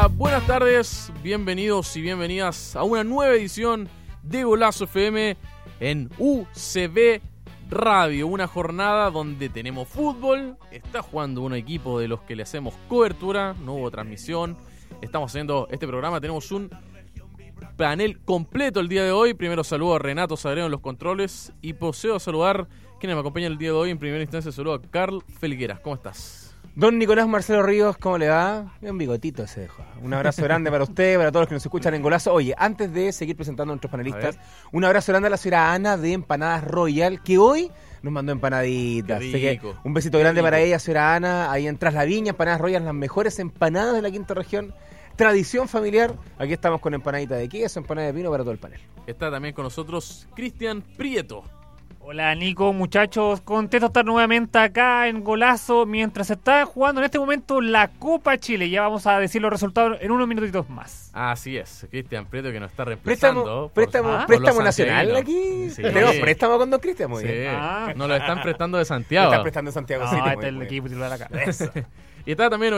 buenas tardes, bienvenidos y bienvenidas a una nueva edición de Golazo FM en UCB Radio, una jornada donde tenemos fútbol, está jugando un equipo de los que le hacemos cobertura, no hubo transmisión, estamos haciendo este programa, tenemos un panel completo el día de hoy. Primero saludo a Renato Sagreno en los controles y procedo a saludar quienes me acompañan el día de hoy. En primera instancia saludo a Carl Felgueras, ¿cómo estás? Don Nicolás Marcelo Ríos, ¿cómo le va? Un bigotito ese dejó. Un abrazo grande para usted, para todos los que nos escuchan en Golazo. Oye, antes de seguir presentando a nuestros panelistas, un abrazo grande a la señora Ana de Empanadas Royal, que hoy nos mandó empanaditas. Así que un besito grande para ella, señora Ana, ahí en Tras la Viña, Empanadas Royal, las mejores empanadas de la quinta región. Tradición familiar, aquí estamos con empanadita de queso, empanada de pino para todo el panel. Está también con nosotros Cristian Prieto. Hola Nico, muchachos, contento de estar nuevamente acá en Golazo mientras se está jugando en este momento la Copa Chile. Ya vamos a decir los resultados en unos minutitos más. Así es, Cristian Prieto que nos está reemplazando. ¿Préstamo nacional aquí? Sí. Tenemos préstamo con Don Cristian, muy bien. Nos lo están prestando de Santiago. Lo están prestando de Santiago, sí. Este es el equipo titular acá. Eso. Y está también